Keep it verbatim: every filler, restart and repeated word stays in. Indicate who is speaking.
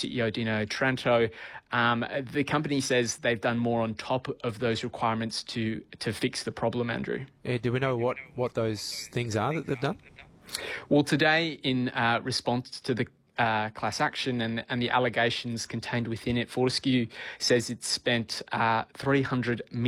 Speaker 1: C E O Dino Tranto. Um, the company says they've done more on top of those requirements to to fix the problem, Andrew.
Speaker 2: Uh, do we know what, what those things are that they've done?
Speaker 1: Well, today, in uh, response to the uh, class action and, and the allegations contained within it, Fortescue says it's spent uh, three hundred million